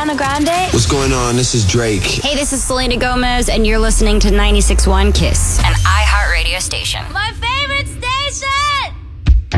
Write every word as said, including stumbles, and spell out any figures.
Ariana Grande. What's going on? This is Drake. Hey, this is Selena Gomez, and you're listening to ninety-six point one KISS, an iHeartRadio station. My favorite.